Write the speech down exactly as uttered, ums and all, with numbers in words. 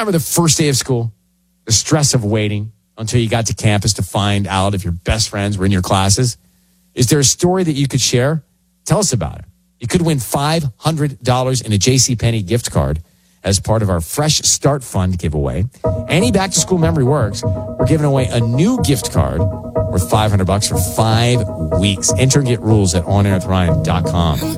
remember the first day of school? The stress of waiting until you got to campus to find out if your best friends were in your classes? Is there a story that you could share? Tell us about it. You could win five hundred dollars in a JCPenney gift card as part of our Fresh Start Fund giveaway. Any back-to-school memory works. We're giving away a new gift card worth five hundred bucks for five weeks. Enter and get rules at on air with ryan dot com.